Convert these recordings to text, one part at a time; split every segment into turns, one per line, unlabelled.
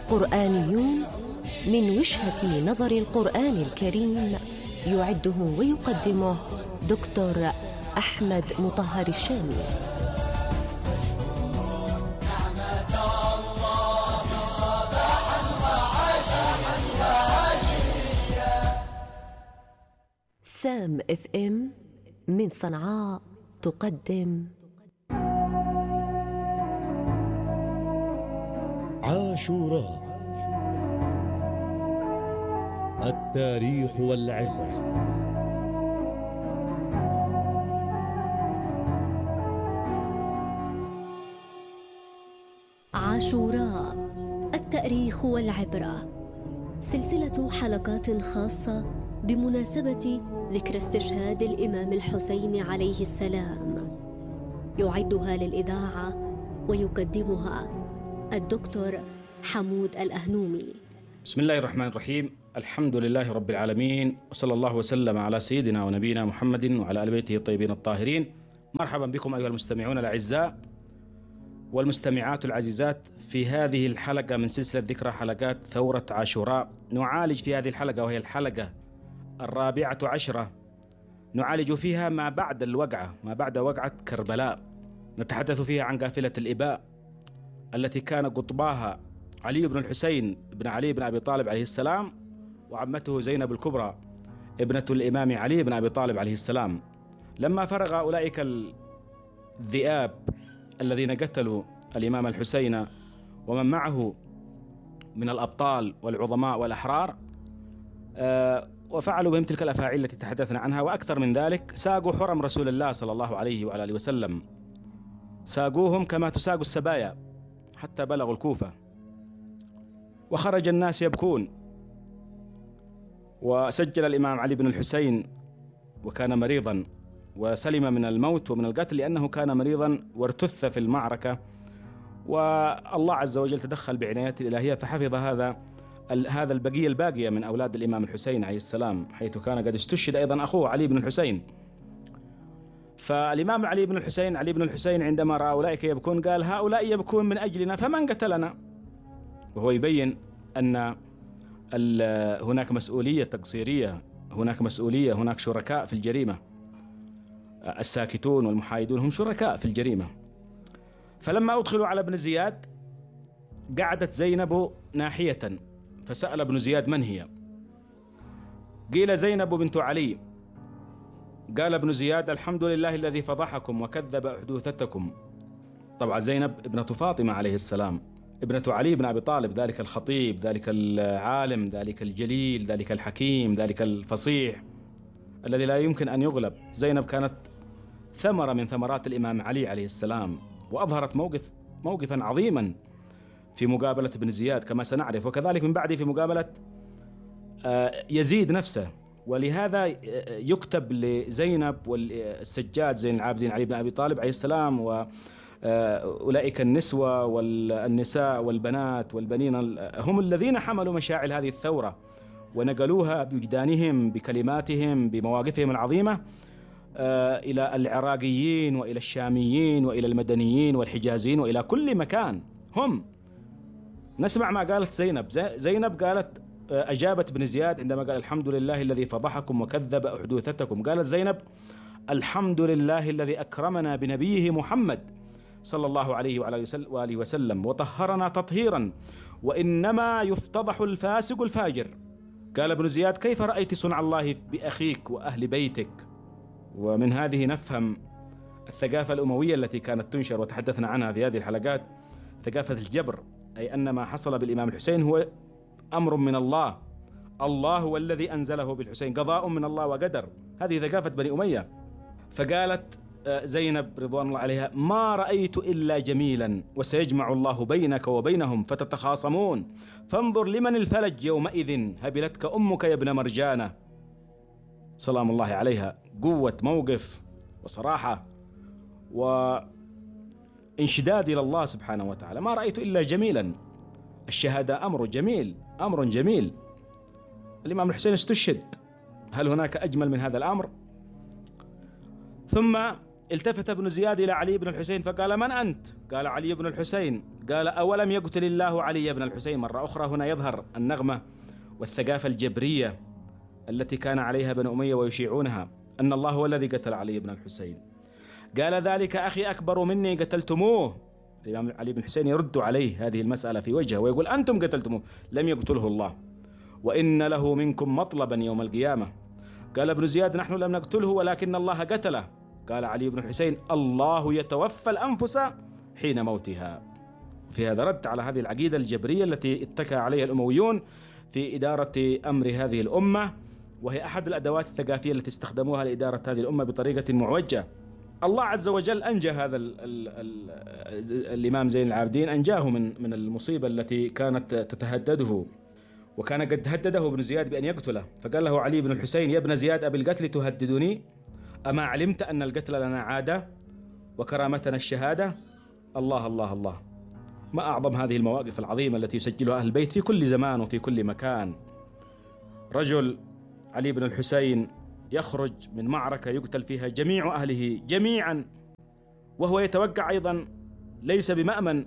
قرآنيون من وجهة نظر القرآن الكريم، يعده ويقدمه دكتور أحمد مطهر الشامي. سام اف ام من صنعاء تقدم
عاشوراء، التاريخ والعبرة.
عاشوراء، التاريخ والعبرة، سلسلة حلقات خاصة بمناسبة ذكرى استشهاد الإمام الحسين عليه السلام، يعدها للإذاعة ويقدمها الدكتور حمود الأهنومي.
بسم الله الرحمن الرحيم، الحمد لله رب العالمين، وصلى الله وسلم على سيدنا ونبينا محمد وعلى آل بيته الطيبين الطاهرين. مرحبا بكم أيها المستمعون الأعزاء والمستمعات العزيزات في هذه الحلقة من سلسلة ذكرى حلقات ثورة عاشوراء. نعالج في هذه الحلقة، وهي الحلقة 14، نعالج فيها ما بعد الوقعة، ما بعد وقعة كربلاء. نتحدث فيها عن قافلة الإباء التي كان قطباها علي بن الحسين بن علي بن أبي طالب عليه السلام، وعمته زينب الكبرى ابنة الإمام علي بن أبي طالب عليه السلام. لما فرغ أولئك الذئاب الذين قتلوا الإمام الحسين ومن معه من الأبطال والعظماء والأحرار، وفعلوا بهم تلك الأفاعيل التي تحدثنا عنها وأكثر من ذلك، ساقوا حرم رسول الله صلى الله عليه وعلى آله وسلم، ساقوهم كما تساق السبايا حتى بلغوا الكوفة، وخرج الناس يبكون. وسجل الإمام علي بن الحسين وكان مريضا، وسلم من الموت ومن القتل لأنه كان مريضا وارتث في المعركة، والله عز وجل تدخل بعنايته الإلهية فحفظ هذا البقية الباقية من أولاد الإمام الحسين عليه السلام، حيث كان قد استشهد أيضا أخوه علي بن الحسين. فالإمام علي بن الحسين عندما رأى أولئك يبكون قال: هؤلاء يبكون من أجلنا فمن قتلنا؟ وهو يبين أن هناك مسؤولية تقصيرية، هناك مسؤولية، هناك شركاء في الجريمة. الساكتون والمحايدون هم شركاء في الجريمة. فلما أدخلوا على ابن زياد قعدت زينب ناحية، فسأل ابن زياد: من هي؟ قيل: زينب بنت علي. قال ابن زياد: الحمد لله الذي فضحكم وكذب أحدوثتكم. طبعا زينب ابنة فاطمة عليه السلام، ابنة علي بن أبي طالب، ذلك الخطيب، ذلك العالم، ذلك الجليل، ذلك الحكيم، ذلك الفصيح الذي لا يمكن أن يغلب. زينب كانت ثمرة من ثمرات الإمام علي عليه السلام، وأظهرت موقفا عظيما في مقابلة ابن زياد كما سنعرف، وكذلك من بعده في مقابلة يزيد نفسه. ولهذا يكتب لزينب والسجاد زين العابدين علي بن أبي طالب عليه السلام وأولئك النسوة والنساء والبنات والبنين هم الذين حملوا مشاعل هذه الثورة ونقلوها بوجدانهم، بكلماتهم، بمواقفهم العظيمة إلى العراقيين وإلى الشاميين وإلى المدنيين والحجازيين وإلى كل مكان. هم نسمع ما قالت زينب قالت، أجابت ابن زياد عندما قال: الحمد لله الذي فضحكم وكذب أحدوثتكم. قالت زينب: الحمد لله الذي أكرمنا بنبيه محمد صلى الله عليه وآله وسلم وطهرنا تطهيرا، وإنما يفتضح الفاسق الفاجر. قال ابن زياد: كيف رأيت صنع الله بأخيك وأهل بيتك؟ ومن هذه نفهم الثقافة الأموية التي كانت تنشر وتحدثنا عنها في هذه الحلقات، ثقافة الجبر، أي أن ما حصل بالإمام الحسين هو أمر من الله، الله هو الذي أنزله بالحسين، قضاء من الله وقدر. هذه ثقافة بني أمية. فقالت زينب رضوان الله عليها: ما رأيت إلا جميلا، وسيجمع الله بينك وبينهم فتتخاصمون، فانظر لمن الفلج يومئذ، هبلتك أمك يا ابن مرجانة. سلام الله عليها، قوة موقف وصراحة وانشداد إلى الله سبحانه وتعالى. ما رأيت إلا جميلا. الشهادة أمر جميل، أمر جميل. الإمام الحسين استشهد، هل هناك أجمل من هذا الأمر؟ ثم التفت ابن زياد إلى علي بن الحسين فقال: من أنت؟ قال: علي بن الحسين. قال: أولم يقتل الله علي بن الحسين؟ مرة أخرى هنا يظهر النغمة والثقافة الجبرية التي كان عليها بنو أمية ويشيعونها، أن الله هو الذي قتل علي بن الحسين. قال: ذلك أخي أكبر مني قتلتموه. الإمام علي بن الحسين يرد عليه هذه المسألة في وجهه ويقول: أنتم قتلتموه، لم يقتله الله، وإن له منكم مطلبا يوم القيامة. قال ابن زياد: نحن لم نقتله ولكن الله قتله. قال علي بن الحسين: الله يتوفى الأنفس حين موتها. في هذا رد على هذه العقيدة الجبرية التي اتكى عليها الأمويون في إدارة أمر هذه الأمة، وهي أحد الأدوات الثقافية التي استخدموها لإدارة هذه الأمة بطريقة معوجة. الله عز وجل أنجى هذا الإمام زين العابدين، أنجاه من المصيبة التي كانت تتهدده، وكان قد هدده ابن زياد بأن يقتله. فقال له علي بن الحسين: يا ابن زياد، أبي القتل تهددني؟ أما علمت أن القتل لنا عادة وكرامتنا الشهادة؟ الله الله الله، ما أعظم هذه المواقف العظيمة التي يسجلها أهل البيت في كل زمان وفي كل مكان. رجل علي بن الحسين يخرج من معركة يقتل فيها جميع أهله جميعا، وهو يتوقع أيضا ليس بمأمن،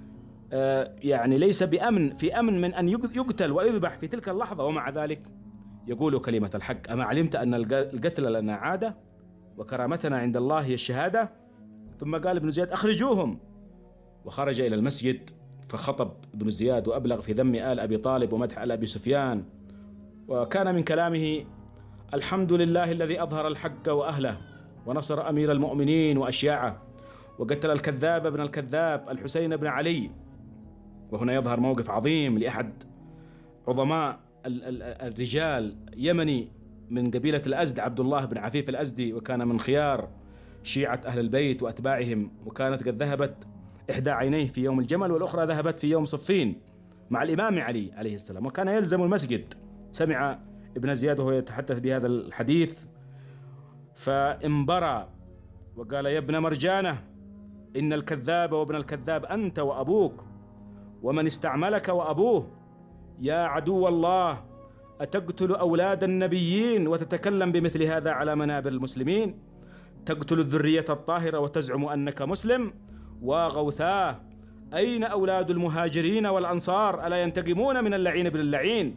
يعني ليس في أمن من أن يقتل ويذبح في تلك اللحظة، ومع ذلك يقول كلمة الحق: أما علمت أن القتل لنا عادة وكرامتنا عند الله هي الشهادة؟ ثم قال ابن زياد: أخرجوهم. وخرج إلى المسجد فخطب ابن زياد وأبلغ في ذم آل أبي طالب ومدح آل أبي سفيان، وكان من كلامه: الحمد لله الذي أظهر الحق وأهله ونصر أمير المؤمنين وأشياعه وقتل الكذاب ابن الكذاب الحسين بن علي. وهنا يظهر موقف عظيم لأحد عظماء الرجال يمني من قبيلة الأزد، عبد الله بن عفيف الأزدي، وكان من خيار شيعة أهل البيت وأتباعهم، وكانت قد ذهبت إحدى عينيه في يوم الجمل والأخرى ذهبت في يوم صفين مع الإمام علي عليه السلام، وكان يلزم المسجد. سمع ابن زياد وهو يتحدث بهذا الحديث فانبرى وقال: يا ابن مرجانة، إن الكذاب وابن الكذاب أنت وأبوك ومن استعملك وأبوه. يا عدو الله، أتقتل أولاد النبيين وتتكلم بمثل هذا على منابر المسلمين؟ تقتل الذرية الطاهرة وتزعم أنك مسلم؟ وغوثاه، أين أولاد المهاجرين والأنصار؟ ألا ينتقمون من اللعين بن اللعين؟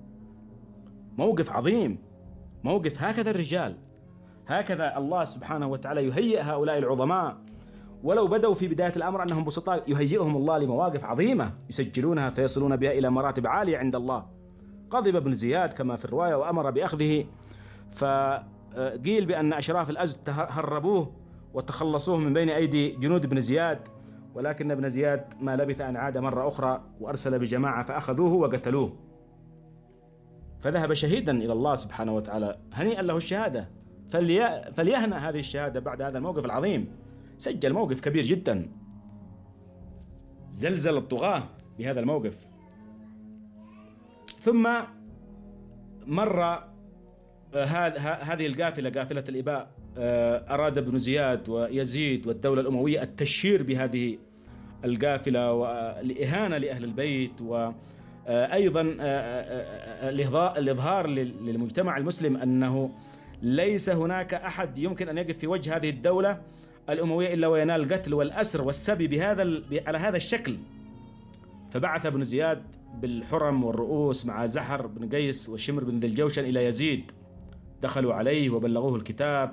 موقف عظيم، موقف. هكذا الرجال، هكذا الله سبحانه وتعالى يهيئ هؤلاء العظماء، ولو بدوا في بداية الأمر أنهم بسطاء يهيئهم الله لمواقف عظيمة يسجلونها فيصلون بها إلى مراتب عالية عند الله. غضب ابن زياد كما في الرواية وأمر بأخذه، فقيل بأن أشراف الأزد هربوه وتخلصوه من بين أيدي جنود ابن زياد، ولكن ابن زياد ما لبث أن عاد مرة أخرى وأرسل بجماعة فأخذوه وقتلوه، فذهب شهيدا إلى الله سبحانه وتعالى. هنيئا له الشهادة، فليهنأ هذه الشهادة بعد هذا الموقف العظيم. سجل موقف كبير جدا، زلزل الطغاة بهذا الموقف. ثم مر هذه القافلة، قافلة الإباء، أراد ابن زياد ويزيد والدولة الأموية التشهير بهذه القافلة والإهانة لأهل البيت، وأيضا الإظهار للمجتمع المسلم أنه ليس هناك أحد يمكن أن يقف في وجه هذه الدولة الأموية إلا وينال القتل والأسر والسبي على هذا الشكل. فبعث ابن زياد بالحرم والرؤوس مع زحر بن قيس وشمر بن ذي الجوشن إلى يزيد، دخلوا عليه وبلغوه الكتاب،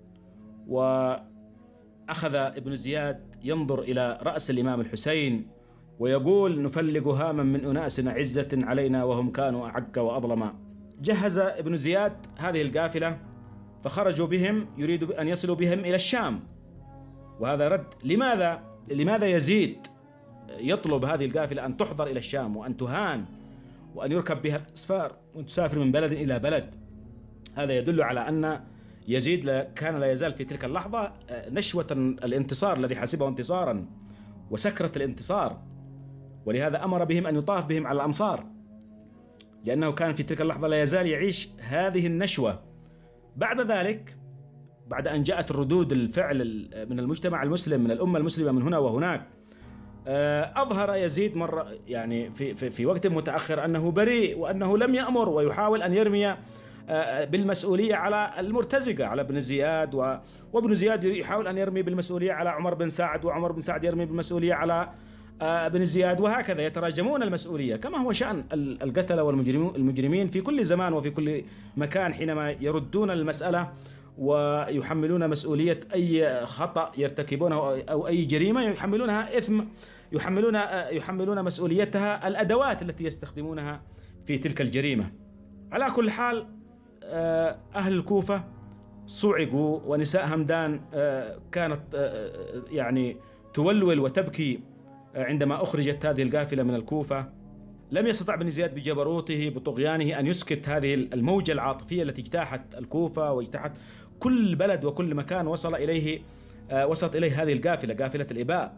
وأخذ ابن زياد ينظر إلى رأس الإمام الحسين ويقول: نفلق هاما من أناس عزة علينا وهم كانوا أعق وأظلما. جهز ابن زياد هذه القافلة فخرجوا بهم، يريد أن يصلوا بهم إلى الشام، وهذا رد. لماذا يزيد يطلب هذه القافلة أن تحضر إلى الشام وأن تهان وأن يركب بها الأسفار وأن تسافر من بلد إلى بلد؟ هذا يدل على أن يزيد كان لا يزال في تلك اللحظة نشوة الانتصار الذي حسبه انتصارا وسكرة الانتصار، ولهذا أمر بهم أن يطاف بهم على الأمصار، لأنه كان في تلك اللحظة لا يزال يعيش هذه النشوة. بعد ذلك، بعد أن جاءت الردود الفعل من المجتمع المسلم، من الأمة المسلمة من هنا وهناك، أظهر يزيد مرة يعني في وقت متأخر أنه بريء وأنه لم يأمر، ويحاول أن يرمي بالمسؤولية على المرتزقة، على ابن زياد، وابن زياد يحاول أن يرمي بالمسؤولية على عمر بن سعد، وعمر بن سعد يرمي بالمسؤولية على ابن زياد، وهكذا يتراجمون المسؤولية، كما هو شأن القتلة والمجرمين في كل زمان وفي كل مكان حينما يردون المسألة ويحملون مسؤولية أي خطأ يرتكبونه أو أي جريمة، يحملونها إثم، يحملون مسؤوليتها الأدوات التي يستخدمونها في تلك الجريمة. على كل حال أهل الكوفة صعقوا، ونساء همدان كانت يعني تولول وتبكي عندما أخرجت هذه القافلة من الكوفة. لم يستطع بن زياد بجبروته بطغيانه أن يسكت هذه الموجة العاطفية التي اجتاحت الكوفة واجتاحت كل بلد وكل مكان وصلت إليه هذه القافلة، قافلة الإباء.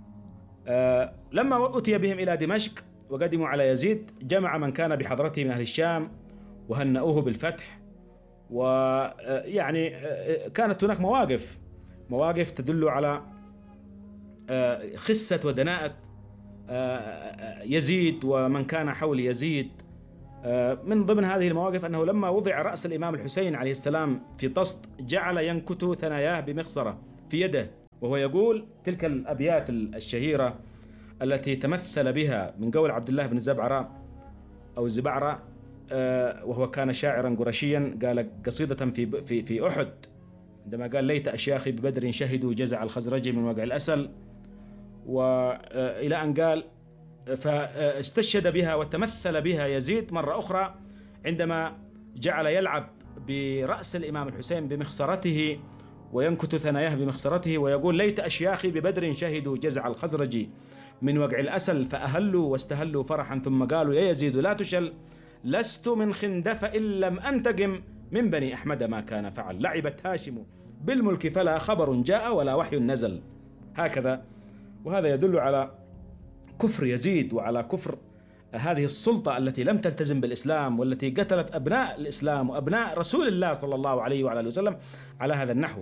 لما أتي بهم إلى دمشق وقدموا على يزيد، جمع من كان بحضرته من أهل الشام وهنأوه بالفتح، ويعني كانت هناك مواقف تدل على خسة ودناءة يزيد ومن كان حول يزيد. من ضمن هذه المواقف أنه لما وضع رأس الإمام الحسين عليه السلام في طست، جعل ينكت ثناياه بمخصرة في يده، وهو يقول تلك الأبيات الشهيرة التي تمثل بها من قول عبد الله بن الزبعرة أو الزبعرة، وهو كان شاعرا قرشيا، قال قصيدة في أحد عندما قال: ليت أشياخي ببدر شهدوا جزع الخزرج من وقع الأسل، وإلى أن قال فاستشهد بها وتمثل بها يزيد مرة أخرى عندما جعل يلعب برأس الإمام الحسين بمخصرته وينكت ثناياه بمخصرته ويقول: ليت أشياخي ببدر شهدوا جزع الخزرج من وقع الأسل فأهلوا واستهلوا فرحا ثم قالوا: يا يزيد لا تشل، لست من خندف إن لم أنتقم من بني أحمد ما كان فعل، لعبت هاشم بالملك فلا خبر جاء ولا وحي نزل. هكذا. وهذا يدل على كفر يزيد وعلى كفر هذه السلطة التي لم تلتزم بالإسلام والتي قتلت أبناء الإسلام وأبناء رسول الله صلى الله عليه وعلى آله وسلم على هذا النحو.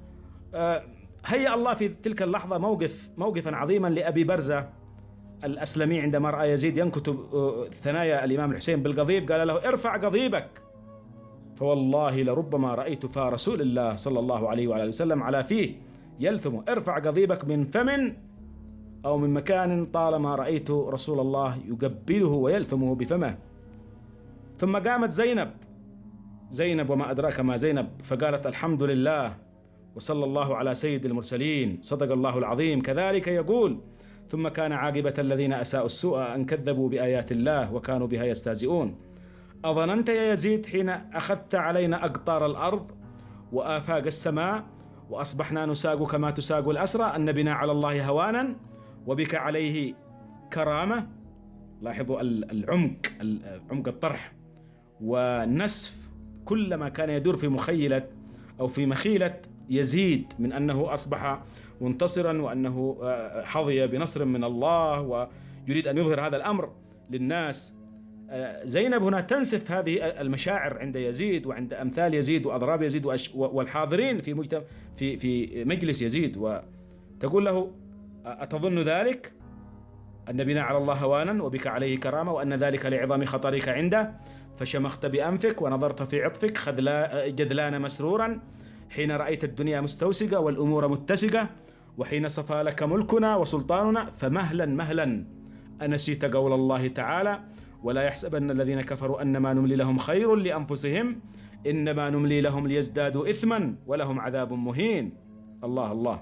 هيأ الله في تلك اللحظة موقفا عظيما لأبي برزة الأسلمي عندما رأى يزيد ينكت ثنايا الإمام الحسين بالقضيب، قال له: ارفع قضيبك، فوالله لربما رأيت فا رسول الله صلى الله عليه وعلى آله وسلم على فيه يلثم، ارفع قضيبك من فم أو من مكان طالما رأيت رسول الله يقبله ويلثمه بفمه. ثم قامت زينب وما أدراك ما زينب، فقالت: الحمد لله وصلى الله على سيد المرسلين، صدق الله العظيم. كذلك يقول: ثم كان عاقبة الذين أساءوا السوء أن كذبوا بآيات الله وكانوا بها يستهزئون. أظننت يا يزيد حين أخذت علينا أقطار الأرض وآفاق السماء وأصبحنا نساق كما تساق الأسرى أن بنا على الله هوانا وبك عليه كرامة؟ لاحظوا عمق الطرح والنسف، كلما كان يدور في مخيلة أو في مخيلة يزيد من أنه أصبح منتصرا وأنه حظي بنصر من الله ويريد أن يظهر هذا الأمر للناس. زينب هنا تنسف هذه المشاعر عند يزيد وعند أمثال يزيد وأضراب يزيد والحاضرين في مجلس يزيد، وتقول له: أتظن ذلك أن بنا على الله هوانا وبك عليه كرامة وأن ذلك لعظام خطرك عنده؟ فشمخت بأنفك ونظرت في عطفك جذلان مسرورا حين رأيت الدنيا مستوسقة والأمور متسقة، وحين صفى لك ملكنا وسلطاننا، فمهلا أنسيت قول الله تعالى: ولا يحسبن الذين كفروا أنما نملي لهم خير لأنفسهم إنما نملي لهم ليزدادوا إثما ولهم عذاب مهين. الله الله.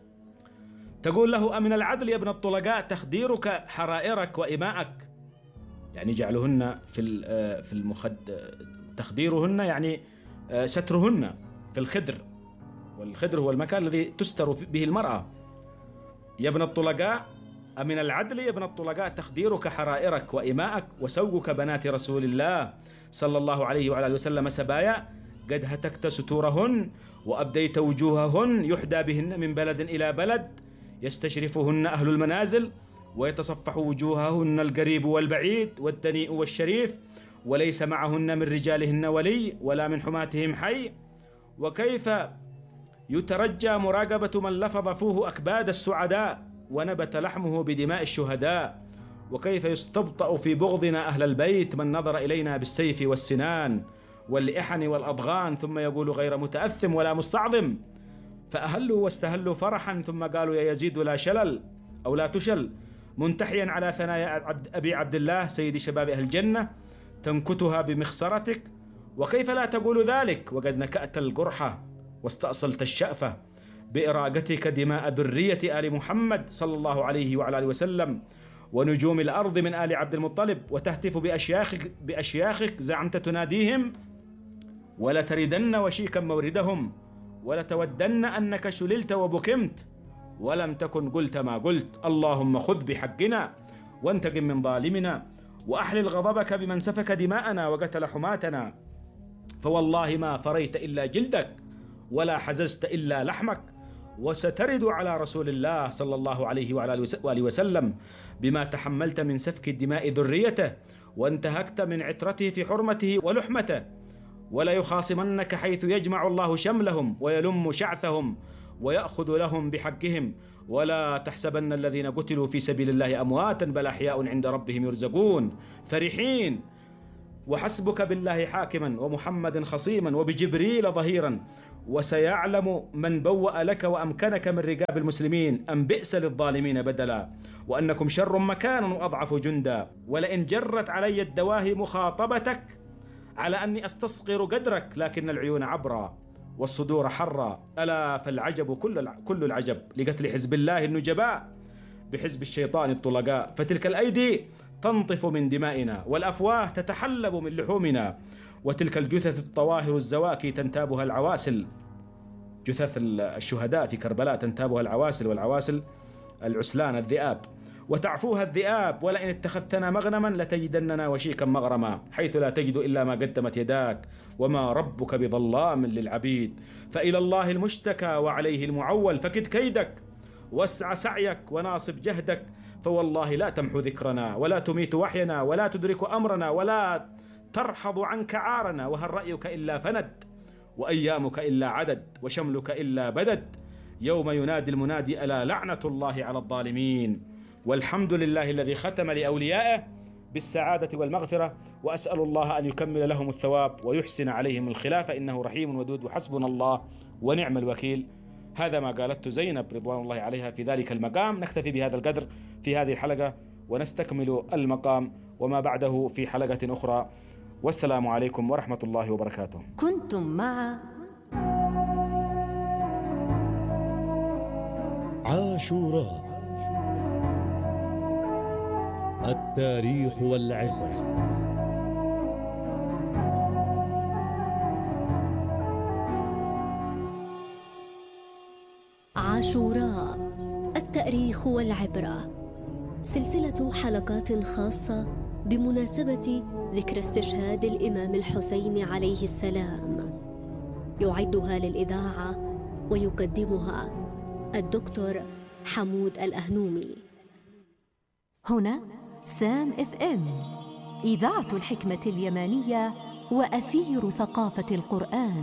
تقول له: أمن العدل يا ابن الطلقاء تخديرك حرائرك وإماءك، يعني جعلهن في تخديرهن يعني سترهن في الخدر، والخدر هو المكان الذي تستر به المرأة. يا ابن الطلقاء، أمن العدل يا ابن الطلقاء تخديرك حرائرك وإماءك وسوقك بنات رسول الله صلى الله عليه وعلى آله وسلم سبايا، قد هتكت ستورهن وأبديت وجوههن يحدى بهن من بلد إلى بلد، يستشرفهن أهل المنازل ويتصفح وجوههن القريب والبعيد والدنيء والشريف، وليس معهن من رجالهن ولي ولا من حماتهم حي. وكيف يترجى مراقبة من لفظ فوه أكباد السعداء ونبت لحمه بدماء الشهداء، وكيف يستبطأ في بغضنا أهل البيت من نظر إلينا بالسيف والسنان، والإحن والأضغان، ثم يقول غير متأثم ولا مستعظم. فأهلوا واستهلوا فرحا، ثم قالوا يا يزيد لا شلل أو لا تشل، منتحيا على ثنايا أبي عبد الله سيد شباب أهل الجنة تنكتها بمخصرتك. وكيف لا تقول ذلك وقد نكأت القرحة واستأصلت الشأفة بإراقتك دماء ذرية آل محمد صلى الله عليه وعلى آله وسلم ونجوم الأرض من آل عبد المطلب، وتهتف بأشياخك زعمت تناديهم، ولتردن وشيكا موردهم، ولتودن أنك شللت وبكمت ولم تكن قلت ما قلت. اللهم خذ بحقنا وانتقم من ظالمنا، وأحلل غضبك بمن سفك دماءنا وقتل حماتنا، فوالله ما فريت إلا جلدك ولا حززت إلا لحمك، وسترد على رسول الله صلى الله عليه وعلى آله وسلم بما تحملت من سفك دماء ذريته، وانتهكت من عترته في حرمته ولحمته، ولا يخاصمنك حيث يجمع الله شملهم ويلم شعثهم ويأخذ لهم بحقهم. ولا تحسبن الذين قتلوا في سبيل الله أمواتا بل أحياء عند ربهم يرزقون فرحين. وحسبك بالله حاكما ومحمد خصيما وبجبريل ظهيرا، وسيعلم من بوأ لك وأمكنك من رقاب المسلمين أم بئس للظالمين بدلا، وأنكم شر مكانا وأضعف جندا. ولئن جرت علي الدواهي مخاطبتك على أني أستصغر قدرك، لكن العيون عبرا والصدور حرا. ألا فالعجب كل العجب لقتل حزب الله النجباء بحزب الشيطان الطلقاء، فتلك الأيدي تنطف من دمائنا، والأفواه تتحلب من لحومنا، وتلك الجثث الطواهر الزواكي تنتابها العواسل. جثث الشهداء في كربلاء تنتابها العواسل، والعواسل العسلان الذئاب، وتعفوها الذئاب. ولئن اتخذتنا مغنما لتجدننا وشيكا مغرما، حيث لا تجد إلا ما قدمت يداك، وما ربك بظلام للعبيد. فإلى الله المشتكى وعليه المعول، فكد كيدك واسع سعيك وناصب جهدك، فوالله لا تمحو ذكرنا ولا تميت وحينا ولا تدرك أمرنا ولا ترحض عنك عارنا. وهل رأيك إلا فند، وأيامك إلا عدد، وشملك إلا بدد، يوم ينادي المنادي ألا لعنة الله على الظالمين. والحمد لله الذي ختم لأوليائه بالسعادة والمغفرة، وأسأل الله أن يكمل لهم الثواب ويحسن عليهم الخلافة، إنه رحيم ودود وحسبنا الله ونعم الوكيل. هذا ما قالته زينب رضوان الله عليها في ذلك المقام. نكتفي بهذا القدر في هذه الحلقة، ونستكمل المقام وما بعده في حلقة أخرى. والسلام عليكم ورحمة الله وبركاته.
كنتم مع
عاشوراء، التاريخ والعبرة.
عاشوراء، التاريخ والعبرة، سلسلة حلقات خاصة بمناسبة ذكرى استشهاد الإمام الحسين عليه السلام. يعدها للإذاعة ويقدمها الدكتور حمود الأهنومي.
هنا سام FM، إذاعة الحكمة اليمانية وأثير ثقافة القرآن.